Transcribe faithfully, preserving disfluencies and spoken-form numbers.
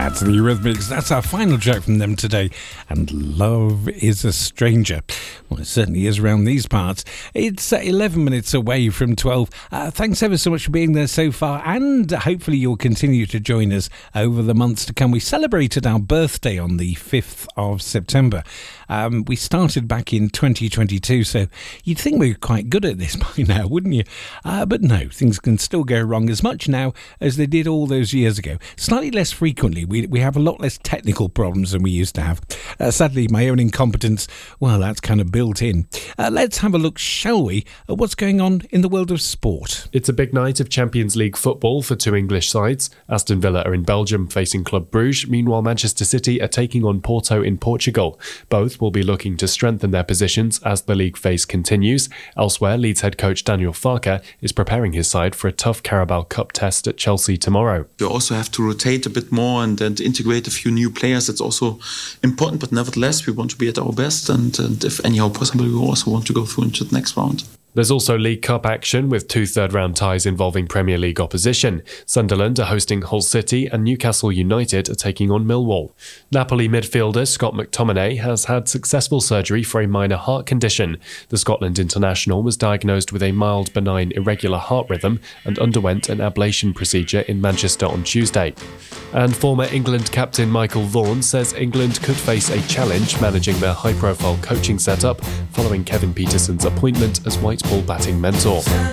That's the Eurythmics. That's our final track from them today. And Love is a Stranger. Well, it certainly is around these parts. It's uh, eleven minutes away from twelve. Uh, thanks ever so much for being there so far. And hopefully you'll continue to join us over the months to come. We celebrated our birthday on the fifth of September. Um, we started back in twenty twenty-two, so you'd think we were quite good at this by now, wouldn't you? Uh, but no, things can still go wrong as much now as they did all those years ago. Slightly less frequently. We we have a lot less technical problems than we used to have. Uh, sadly, my own incompetence, well, that's kind of built in. Uh, let's have a look, shall we, at what's going on in the world of sport. It's a big night of Champions League football for two English sides. Aston Villa are in Belgium facing Club Brugge. Meanwhile, Manchester City are taking on Porto in Portugal. Both will be looking to strengthen their positions as the league phase continues. Elsewhere, Leeds head coach Daniel Farke is preparing his side for a tough Carabao Cup test at Chelsea tomorrow. You also have to rotate a bit more and, and integrate a few new players. That's also important, but nevertheless, we want to be at our best, and, and if anyhow possible, we also want to go through into the next round. There's also League Cup action with two third-round ties involving Premier League opposition. Sunderland are hosting Hull City and Newcastle United are taking on Millwall. Napoli midfielder Scott McTominay has had successful surgery for a minor heart condition. The Scotland international was diagnosed with a mild benign irregular heart rhythm and underwent an ablation procedure in Manchester on Tuesday. And former England captain Michael Vaughan says England could face a challenge managing their high-profile coaching setup following Kevin Peterson's appointment as white ball batting mentor.